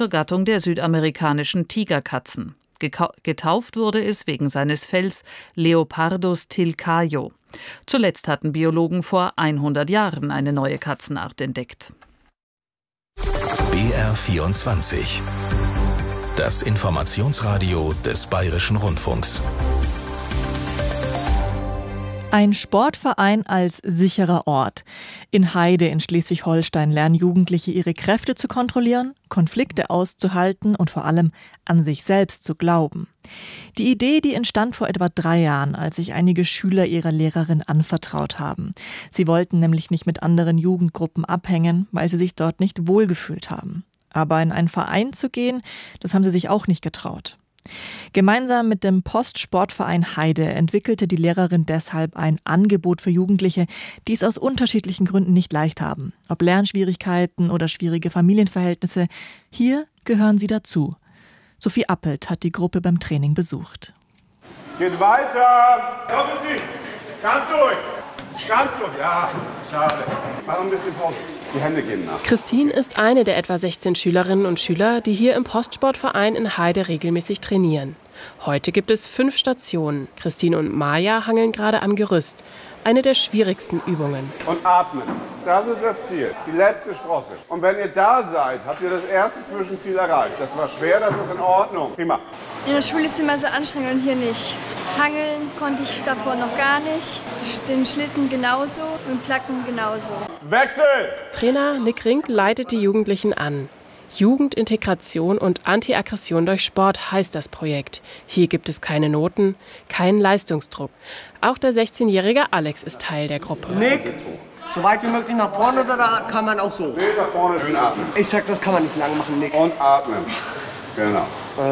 zur Gattung der südamerikanischen Tigerkatzen. Getauft wurde es wegen seines Fells Leopardus tilcaio. Zuletzt hatten Biologen vor 100 Jahren eine neue Katzenart entdeckt. BR24. Das Informationsradio des Bayerischen Rundfunks. Ein Sportverein als sicherer Ort. In Heide in Schleswig-Holstein lernen Jugendliche ihre Kräfte zu kontrollieren, Konflikte auszuhalten und vor allem an sich selbst zu glauben. Die Idee, die entstand vor etwa 3 Jahren, als sich einige Schüler ihrer Lehrerin anvertraut haben. Sie wollten nämlich nicht mit anderen Jugendgruppen abhängen, weil sie sich dort nicht wohlgefühlt haben. Aber in einen Verein zu gehen, das haben sie sich auch nicht getraut. Gemeinsam mit dem Postsportverein Heide entwickelte die Lehrerin deshalb ein Angebot für Jugendliche, die es aus unterschiedlichen Gründen nicht leicht haben. Ob Lernschwierigkeiten oder schwierige Familienverhältnisse, hier gehören sie dazu. Sophie Appelt hat die Gruppe beim Training besucht. Es geht weiter. Kommen Sie. Ganz durch. Ganz durch. Ja, schade. Mach noch ein bisschen Pause. Die Hände gehen nach. Christine ist eine der etwa 16 Schülerinnen und Schüler, die hier im Postsportverein in Heide regelmäßig trainieren. Heute gibt es 5 Stationen. Christine und Maja hangeln gerade am Gerüst. Eine der schwierigsten Übungen. Und atmen. Das ist das Ziel. Die letzte Sprosse. Und wenn ihr da seid, habt ihr das erste Zwischenziel erreicht. Das war schwer, das ist in Ordnung. Prima. In der Schule ist es immer so anstrengend und hier nicht. Hangeln konnte ich davor noch gar nicht. Den Schlitten genauso und Placken genauso. Wechsel! Trainer Nick Rink leitet die Jugendlichen an. Jugendintegration und Antiaggression durch Sport heißt das Projekt. Hier gibt es keine Noten, keinen Leistungsdruck. Auch der 16-jährige Alex ist Teil der Gruppe. Nick, so weit wie möglich nach vorne oder da kann man auch so? Nee, nach vorne, schön atmen. Ich sag, das kann man nicht lang machen, Nick. Und atmen. Genau.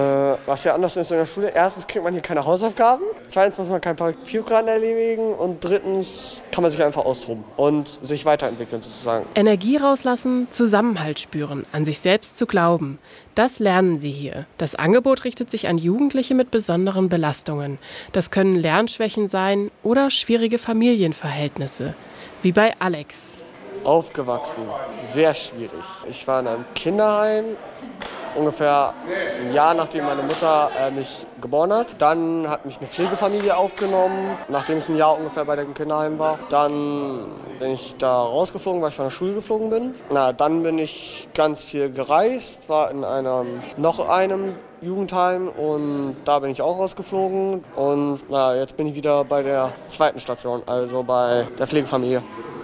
Was ja anders ist in der Schule. Erstens kriegt man hier keine Hausaufgaben. Zweitens muss man kein Papierkram erledigen. Und drittens kann man sich einfach austoben und sich weiterentwickeln sozusagen. Energie rauslassen, Zusammenhalt spüren, an sich selbst zu glauben. Das lernen sie hier. Das Angebot richtet sich an Jugendliche mit besonderen Belastungen. Das können Lernschwächen sein oder schwierige Familienverhältnisse. Wie bei Alex. Aufgewachsen. Sehr schwierig. Ich war in einem Kinderheim. Ungefähr ein Jahr, nachdem meine Mutter mich geboren hat. Dann hat mich eine Pflegefamilie aufgenommen, nachdem ich ein Jahr ungefähr bei dem Kinderheim war. Dann bin ich da rausgeflogen, weil ich von der Schule geflogen bin. Dann bin ich ganz viel gereist, war in noch einem Jugendheim und da bin ich auch rausgeflogen. Und jetzt bin ich wieder bei der zweiten Station, also bei der Pflegefamilie.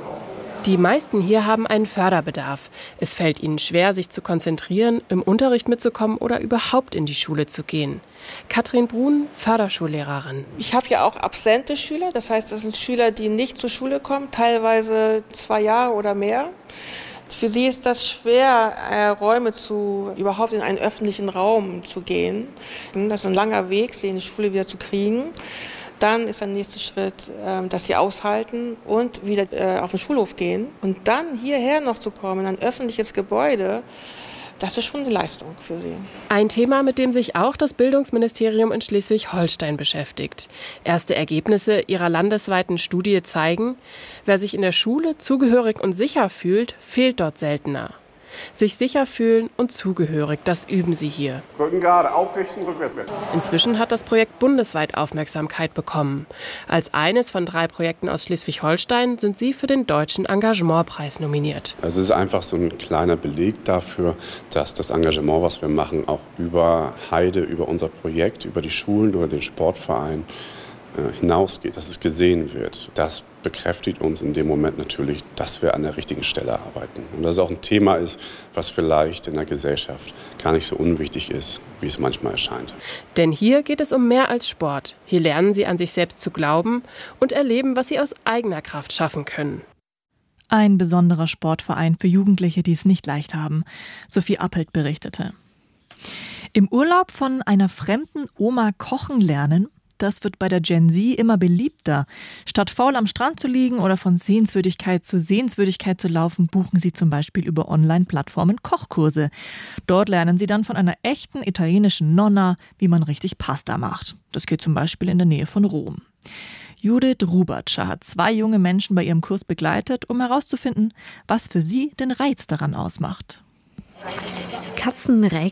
Die meisten hier haben einen Förderbedarf. Es fällt ihnen schwer, sich zu konzentrieren, im Unterricht mitzukommen oder überhaupt in die Schule zu gehen. Katrin Brun, Förderschullehrerin. Ich habe ja auch absente Schüler, das heißt, das sind Schüler, die nicht zur Schule kommen, teilweise 2 Jahre oder mehr. Für sie ist das schwer, überhaupt in einen öffentlichen Raum zu gehen. Das ist ein langer Weg, sie in die Schule wieder zu kriegen. Dann ist der nächste Schritt, dass sie aushalten und wieder auf den Schulhof gehen. Und dann hierher noch zu kommen, in ein öffentliches Gebäude, das ist schon eine Leistung für sie. Ein Thema, mit dem sich auch das Bildungsministerium in Schleswig-Holstein beschäftigt. Erste Ergebnisse ihrer landesweiten Studie zeigen, wer sich in der Schule zugehörig und sicher fühlt, fehlt dort seltener. Sich sicher fühlen und zugehörig, das üben sie hier. Rücken gerade, aufrichten, rückwärts. Inzwischen hat das Projekt bundesweit Aufmerksamkeit bekommen. Als eines von 3 Projekten aus Schleswig-Holstein sind sie für den Deutschen Engagementpreis nominiert. Es ist einfach so ein kleiner Beleg dafür, dass das Engagement, was wir machen, auch über Heide, über unser Projekt, über die Schulen oder den Sportverein hinausgeht, dass es gesehen wird. Das bekräftigt uns in dem Moment natürlich, dass wir an der richtigen Stelle arbeiten. Und dass es auch ein Thema ist, was vielleicht in der Gesellschaft gar nicht so unwichtig ist, wie es manchmal erscheint. Denn hier geht es um mehr als Sport. Hier lernen sie an sich selbst zu glauben und erleben, was sie aus eigener Kraft schaffen können. Ein besonderer Sportverein für Jugendliche, die es nicht leicht haben. Sophie Appelt berichtete. Im Urlaub von einer fremden Oma kochen lernen, das wird bei der Gen Z immer beliebter. Statt faul am Strand zu liegen oder von Sehenswürdigkeit zu laufen, buchen sie zum Beispiel über Online-Plattformen Kochkurse. Dort lernen sie dann von einer echten italienischen Nonna, wie man richtig Pasta macht. Das geht zum Beispiel in der Nähe von Rom. Judith Rubatscher hat 2 junge Menschen bei ihrem Kurs begleitet, um herauszufinden, was für sie den Reiz daran ausmacht. Katzenreck